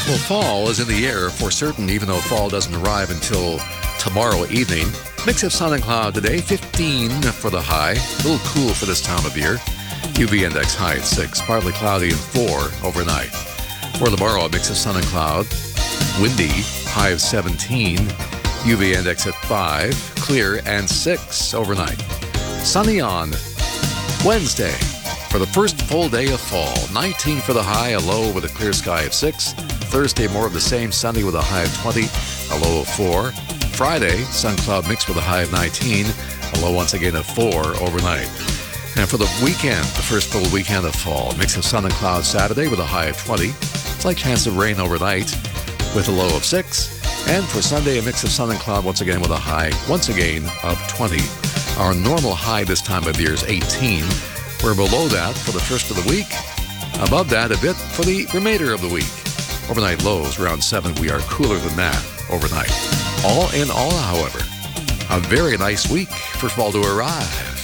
Well, fall is in the air for certain, even though fall doesn't arrive until tomorrow evening. Mix of sun and cloud today, 15 for the high. A little cool for this time of year. UV index high at 6, partly cloudy and 4 overnight. For tomorrow, a mix of sun and cloud. Windy, high of 17. UV index at 5, clear and 6 overnight. Sunny on Wednesday for the first full day of fall. 19 for the high, a low with a clear sky of 6. Thursday, more of the same, sunny with a high of 20, a low of 4. Friday, sun-cloud mix with a high of 19, a low once again of 4 overnight. And for the weekend, the first full weekend of fall, mix of sun and cloud Saturday with a high of 20. Slight chance of rain overnight with a low of 6. And for Sunday, a mix of sun and cloud once again with a high, once again, of 20. Our normal high this time of year is 18. We're below that for the first of the week. Above that a bit for the remainder of the week. Overnight lows around 7. We are cooler than that overnight. All in all, however, a very nice week for fall to arrive.